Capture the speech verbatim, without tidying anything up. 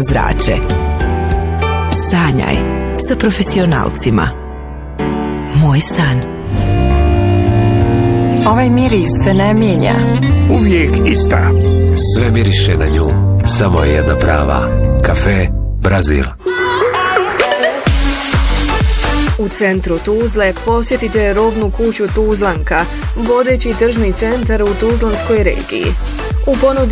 zrače. Sanjaj sa profesionalcima. Moj san. Ovaj miris se ne mijenja. Uvijek ista. Sve miriše na nju. Samo je jedna prava. Kafe Brazil. U centru Tuzle posjetite robnu kuću Tuzlanka, vodeći tržni centar u Tuzlanskoj regiji. U ponudi